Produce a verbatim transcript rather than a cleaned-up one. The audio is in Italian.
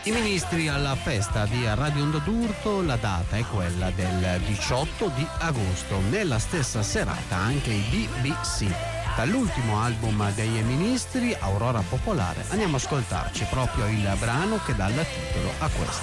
I Ministri alla festa di Radio Onda d'Urto, la data è quella del diciotto di agosto. Nella stessa serata anche i B B C. Dall'ultimo album dei Ministri, Aurora Popolare, andiamo a ascoltarci proprio il brano che dà il titolo a questo.